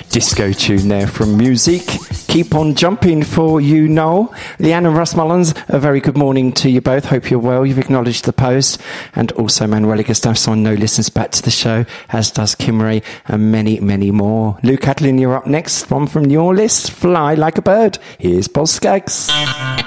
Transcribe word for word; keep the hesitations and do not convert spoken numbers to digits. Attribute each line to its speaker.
Speaker 1: disco tune there from Music. Keep on jumping for you, Noel. Leanne and Russ Mullins, a very good morning to you both. Hope you're well. You've acknowledged the post. And also Manuela Gustafson no listens back to the show, as does Kim Ray and many, many more. Luke Atlin, you're up next. One from your list, Fly Like a Bird. Here's Boz Scaggs.